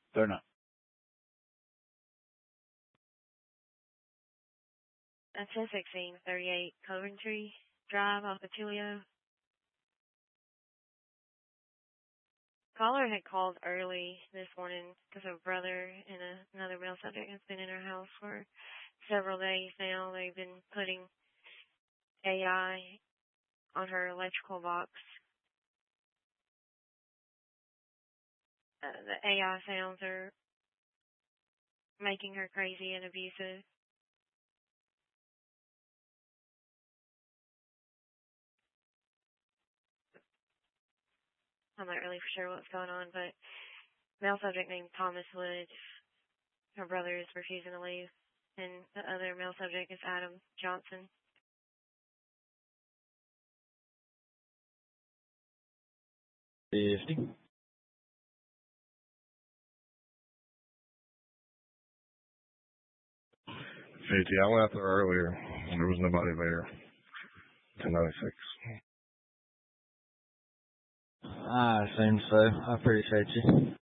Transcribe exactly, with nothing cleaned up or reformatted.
They're not. That's ten sixteen thirty-eight Coventry Drive off of Tulio. Caller had called early this morning because her brother and a, another male subject has been in her house for several days now. They've been putting A I on her electrical box. Uh, the A I sounds are making her crazy and abusive. I'm not really sure what's going on, but male subject named Thomas Wood, her brother is refusing to leave, and the other male subject is Adam Johnson. fifty. fifty. I went out there earlier, and there was nobody there. ten ninety-six. I assume so. I appreciate you.